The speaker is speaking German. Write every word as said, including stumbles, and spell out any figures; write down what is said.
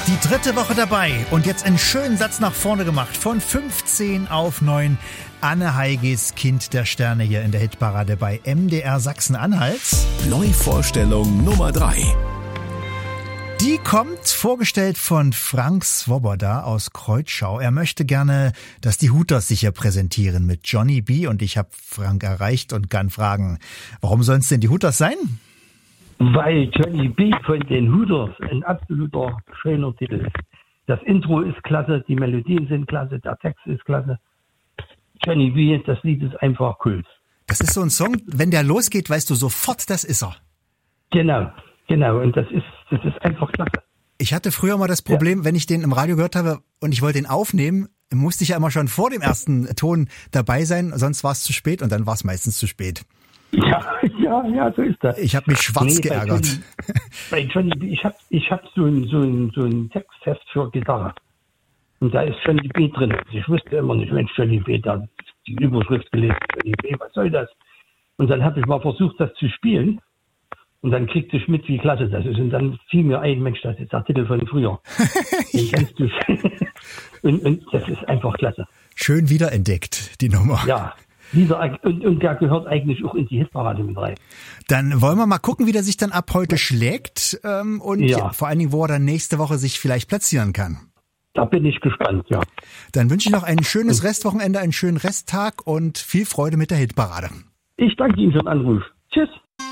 Die dritte Woche dabei und jetzt einen schönen Satz nach vorne gemacht. Von fünfzehn auf neun. Anne Heigis, Kind der Sterne hier in der Hitparade bei M D R Sachsen-Anhalt. Neuvorstellung Nummer drei. Die kommt, vorgestellt von Frank Swoboda aus Kreutschau. Er möchte gerne, dass die Hooters sich hier präsentieren mit Johnny B. Und ich habe Frank erreicht und kann fragen, warum sollen es denn die Hooters sein? Weil Johnny B. von den Hooters ein absoluter schöner Titel ist. Das Intro ist klasse, die Melodien sind klasse, der Text ist klasse. Johnny B., das Lied ist einfach Kult. Das ist so ein Song, wenn der losgeht, weißt du sofort, das ist er. Genau, genau. Und das ist, das ist einfach klasse. Ich hatte früher mal das Problem, ja. wenn ich den im Radio gehört habe und ich wollte ihn aufnehmen, musste ich ja immer schon vor dem ersten Ton dabei sein, sonst war es zu spät und dann war es meistens zu spät. Ja, ja, ja, so ist das. Ich habe mich schwarz nee, geärgert. Bei Johnny, bei Johnny B., ich habe ich hab so ein, so ein, so ein Textheft für Gitarre. Und da ist Johnny B. drin. Ich wusste immer nicht, Mensch, Johnny B., da die Überschrift gelesen, Johnny B., was soll das? Und dann habe ich mal versucht, das zu spielen. Und dann kriegte ich mit, wie klasse das ist. Und dann fiel mir ein, Mensch, das ist der Titel von früher. Den kennst du. und, und das ist einfach klasse. Schön wiederentdeckt, die Nummer. Ja. Dieser, und, und der gehört eigentlich auch in die Hitparade mit rein. Dann wollen wir mal gucken, wie der sich dann ab heute schlägt ähm, und ja. vor allen Dingen, wo er dann nächste Woche sich vielleicht platzieren kann. Da bin ich gespannt, ja. Dann wünsche ich noch ein schönes Restwochenende, einen schönen Resttag und viel Freude mit der Hitparade. Ich danke Ihnen für den Anruf. Tschüss.